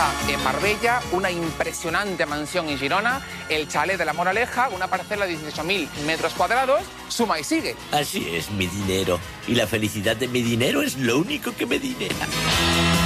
casa en Marbella, una impresionante mansión en Girona, el chalet de La Moraleja, una parcela de 18.000 metros cuadrados. Suma y sigue. Así es, mi dinero. Y la felicidad de mi dinero es lo único que me dinera.